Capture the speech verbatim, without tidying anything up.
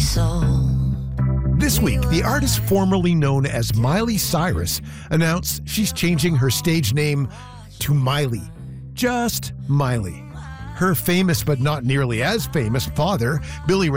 soul. This week, the artist formerly known as Miley Cyrus announced she's changing her stage name to Miley. Just Miley. Her famous but not nearly as famous father, Billy Ray